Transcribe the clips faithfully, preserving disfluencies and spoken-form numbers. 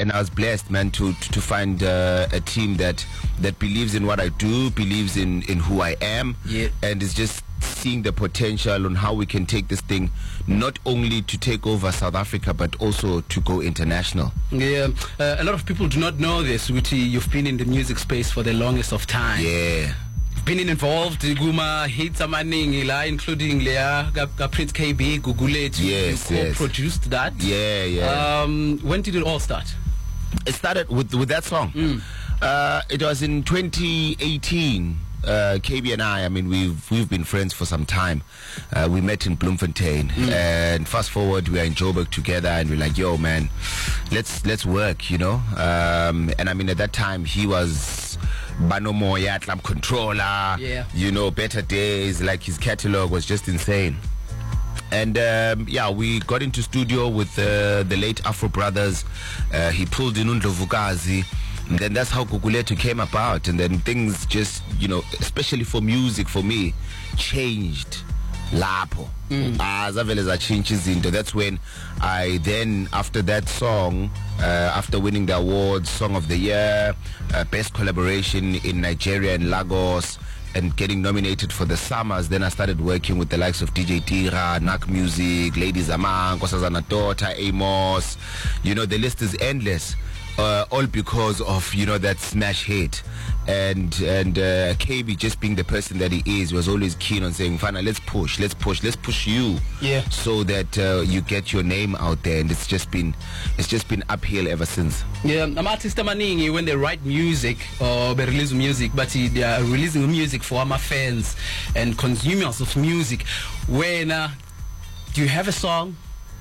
and I was blessed, man, to to, to find uh, a team that that believes in what I do, believes in in who I am, yeah. and is just seeing the potential on how we can take this thing not only to take over South Africa but also to go international. Yeah, uh, a lot of people do not know this, Uti. You've been in the music space for the longest of time. Yeah. Been involved Guma hits amaningi la, including Leah Prince K B Gugulet. Yes, you yes. produced that. Yeah, yeah. Um, when did it all start? It started with with that song. Mm. Uh, it was in twenty eighteen. Uh, K B and I, I mean, we've we've been friends for some time. Uh, we met in Bloemfontein, mm. and fast forward, we are in Joburg together, and we're like, "Yo, man, let's let's work," you know. Um, and I mean, at that time, he was Banomoya, Club Controller, yeah. you know, Better Days. Like, his catalog was just insane. And um, yeah, we got into studio with uh, the late Afro Brothers. Uh, he pulled in Undlovukazi. And then that's how Gugulethu came about. And then things just, you know, especially for music, for me, changed. Lapo. Mm. Uh, that's when I then, after that song, uh, after winning the awards, Song of the Year, uh, Best Collaboration in Nigeria and Lagos, and getting nominated for the Summers, then I started working with the likes of D J Tira, Nak Music, Ladies Amang, Nkosazana Daughter, Amos. You know, the list is endless. Uh, all because of, you know, that smash hit. And and uh, K B, just being the person that he is, was always keen on saying, "Fana, let's push, let's push, let's push you, yeah, so that uh, you get your name out there." And it's just been, it's just been uphill ever since. Yeah, I'm artist maningi when they write music or they release music, but they are releasing music for our fans and consumers of music. When uh, do you have a song,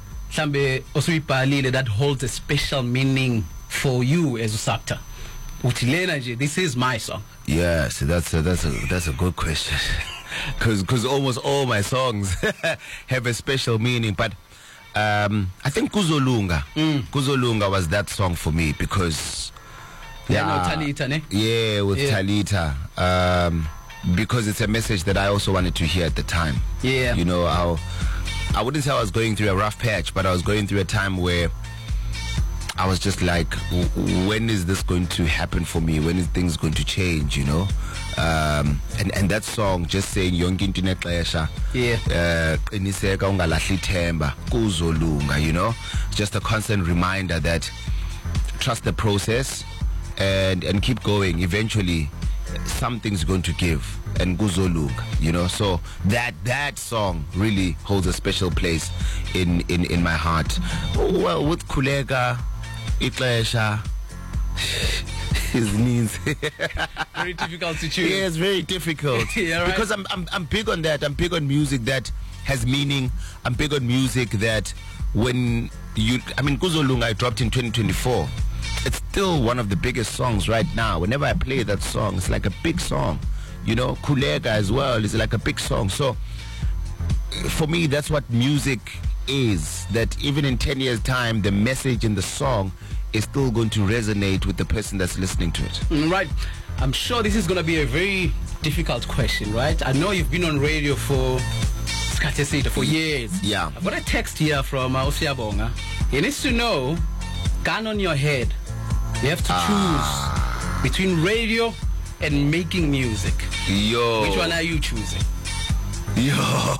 that holds a special meaning for you as Usakta? This is my song. Yes, that's a, that's a that's a good question. Because because almost all my songs have a special meaning. But um, I think Kuzolunga, mm. Kuzolunga was that song for me because yeah, yeah, no, Talita, ne? yeah with yeah. Talita, um, because it's a message that I also wanted to hear at the time. Yeah, you know, I I wouldn't say I was going through a rough patch, but I was going through a time where I was just like, when is this going to happen for me? When is things going to change, you know? Um, and, and that song just saying, Yonke into nexesha, yeah, qiniseka ungalahli ithemba, kuzolunga, you know? Just a constant reminder that trust the process and, and keep going. Eventually, something's going to give. And kuzolunga, you know? So that that song really holds a special place in, in, in my heart. Well, with Kulega, Itlesha, his knees. Very difficult to choose. Yeah, it's very difficult. Yeah, right. Because I'm, I'm I'm big on that. I'm big on music that has meaning. I'm big on music that when you, I mean, Kuzolunga I dropped in twenty twenty-four. It's still one of the biggest songs right now. Whenever I play that song, it's like a big song. You know, Kulega as well is like a big song. So for me, that's what music is, that even in ten years time, the message in the song is still going to resonate with the person that's listening to it. Right. I'm sure this is going to be a very difficult question, right? I know you've been on radio for for years. Yeah. I've got a text here from uh, Osiabonga. He needs to know, gun on your head, you have to ah. choose between radio and making music. Yo. Which one are you choosing? Yo.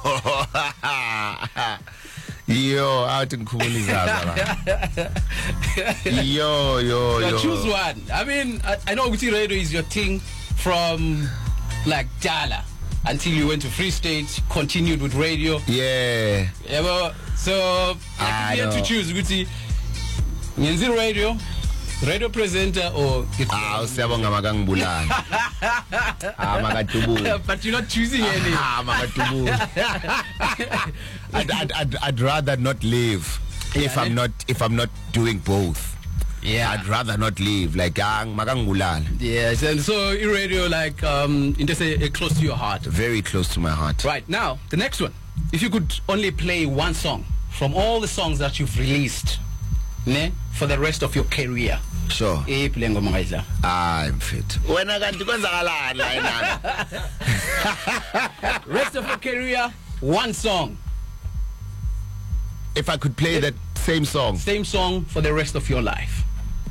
Yo, out in Kumulizana. Yo, yo, yo. Choose one. I mean, I, I know Uti Radio is your thing from like Dala until you went to Free State, continued with radio. Yeah. Yeah, well, so I you have to choose Uti Nyenzi Radio, radio presenter, or ah, Usiyabonga makangibulala. Ah, makatubula. But you're not choosing any. Ah, makatubula. I'd, I'd, I'd, I'd rather not live yeah, if I'm not if I'm not doing both. Yeah, I'd rather not live like ang makangulala. Yes, and so radio like um, say close to your heart. Very close to my heart. Right now, the next one. If you could only play one song from all the songs that you've released, ne, for the rest of your career. Sure. Eh, play ngoma ngayidla. I'm fit. Wena kanti kwenzakalani la enana? Rest of your career, one song. If I could play that same song. Same song for the rest of your life.